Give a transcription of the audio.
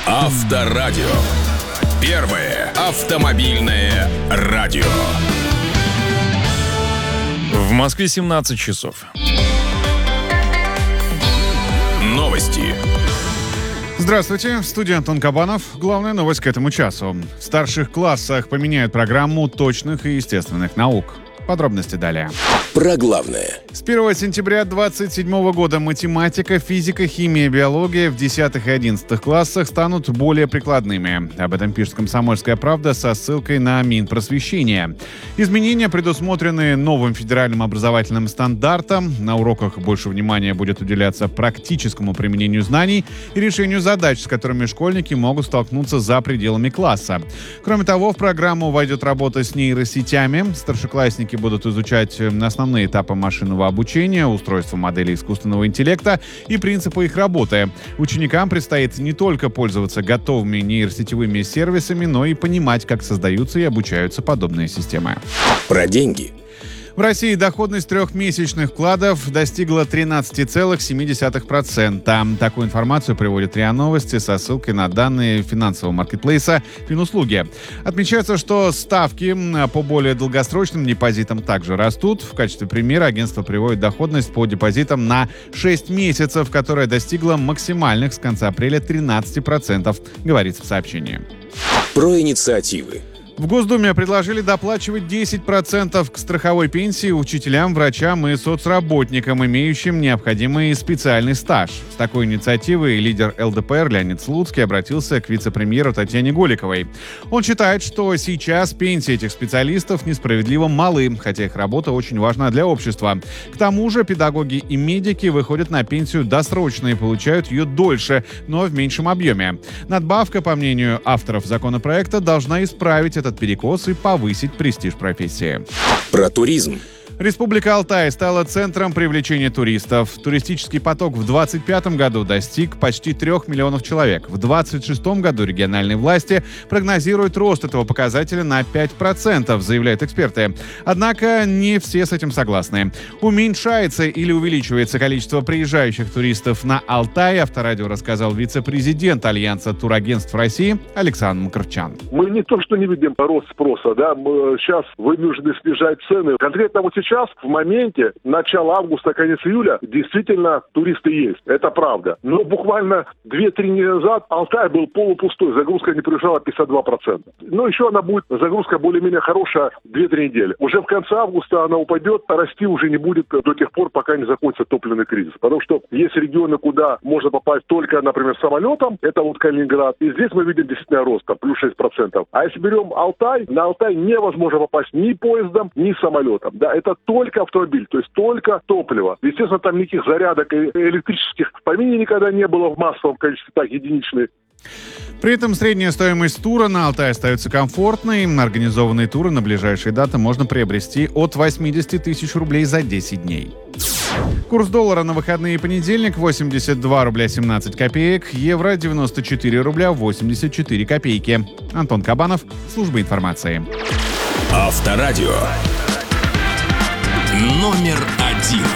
Авторадио. Первое автомобильное радио. В Москве 17 часов. Новости. Здравствуйте, в студии Антон Кабанов. Главная новость к этому часу. В старших классах поменяют программу точных и естественных наук. Подробности далее. Про главное. С 1 сентября 2027 года математика, физика, химия, биология в 10 и 11 классах станут более прикладными. Об этом пишет «Комсомольская правда» со ссылкой на Минпросвещение. Изменения предусмотрены новым федеральным образовательным стандартом. На уроках больше внимания будет уделяться практическому применению знаний и решению задач, с которыми школьники могут столкнуться за пределами класса. Кроме того, в программу войдет работа с нейросетями. Старшеклассники будут изучать основные этапы машинного обучения, устройства моделей искусственного интеллекта и принципы их работы. Ученикам предстоит не только пользоваться готовыми нейросетевыми сервисами, но и понимать, как создаются и обучаются подобные системы. Про деньги. В России доходность трехмесячных вкладов достигла 13,7%. Такую информацию приводит РИА Новости со ссылкой на данные финансового маркетплейса «Финуслуги». Отмечается, что ставки по более долгосрочным депозитам также растут. В качестве примера агентство приводит доходность по депозитам на 6 месяцев, которая достигла максимальных с конца апреля 13%, говорится в сообщении. Про инициативы. В Госдуме предложили доплачивать 10% к страховой пенсии учителям, врачам и соцработникам, имеющим необходимый специальный стаж. С такой инициативой лидер ЛДПР Леонид Слуцкий обратился к вице-премьеру Татьяне Голиковой. Он считает, что сейчас пенсии этих специалистов несправедливо малы, хотя их работа очень важна для общества. К тому же педагоги и медики выходят на пенсию досрочно и получают ее дольше, но в меньшем объеме. Надбавка, по мнению авторов законопроекта, должна исправить этот перекос и повысить престиж профессии. Про туризм. Республика Алтай стала центром привлечения туристов. Туристический поток в 2025 году достиг почти 3 миллионов человек. В 2026 году региональные власти прогнозируют рост этого показателя на 5%, заявляют эксперты. Однако не все с этим согласны. Уменьшается или увеличивается количество приезжающих туристов на Алтай, Авторадио рассказал вице-президент Альянса турагентств России Александр Мкрчан. Мы не то, что не видим рост спроса, мы сейчас вынуждены снижать цены. Конкретно вот сейчас, в моменте, начала августа, конец июля, действительно туристы есть. Это правда. Но буквально 2-3 недели назад Алтай был полупустой. Загрузка не превышала 52%. Но еще она будет, загрузка более-менее хорошая 2-3 недели. Уже в конце августа она упадет, а расти уже не будет до тех пор, пока не закончится топливный кризис. Потому что есть регионы, куда можно попасть только, например, самолетом. Это вот Калининград. И здесь мы видим действительно рост, плюс 6%. А если берем Алтай, на Алтай невозможно попасть ни поездом, ни самолетом. Это только автомобиль, то есть только топливо. Естественно, там никаких зарядок электрических в помине никогда не было в массовом количестве, так, единичные. При этом средняя стоимость тура на Алтай остается комфортной. Организованные туры на ближайшие даты можно приобрести от 80 тысяч рублей за 10 дней. Курс доллара на выходные и понедельник 82 рубля 17 копеек, евро 94 рубля 84 копейки. Антон Кабанов, служба информации. Авторадио. Номер 1.